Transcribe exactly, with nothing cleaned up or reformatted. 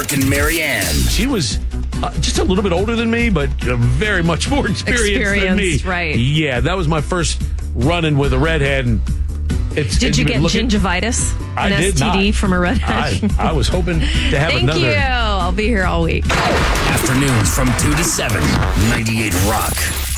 Brooke and Marianne. She was uh, just a little bit older than me, but uh, very much more experienced, than me. Right. Yeah, that was my first run-in with a redhead. And it's, did it's you get looking, gingivitis? I An did S T D not. from a redhead? I, I was hoping to have Thank another. you. I'll be here all week. Afternoons from two to seven. ninety-eight Rock.